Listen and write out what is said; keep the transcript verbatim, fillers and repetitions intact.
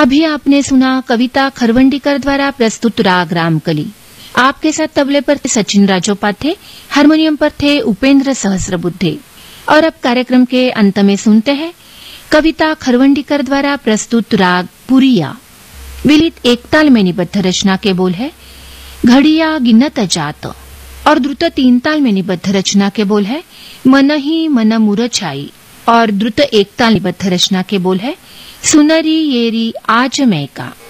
अभी आपने सुना कविता खरवंडीकर द्वारा प्रस्तुत राग रामकली। आपके साथ तबले पर थे सचिन राजोपाध्याय, हारमोनियम पर थे उपेंद्र सहस्रबुद्धे। और अब कार्यक्रम के अंत में सुनते हैं कविता खरवंडीकर द्वारा प्रस्तुत राग पुरिया। विलित एकताल में निबद्ध रचना के बोल है घड़िया गिनत जात, और द्रुत तीन ताल में निबद्ध रचना के बोल है मन ही मन मुरछाई, और द्रुत एक ताल निबद्ध रचना के बोल है सुनरी येरी आज मैं का।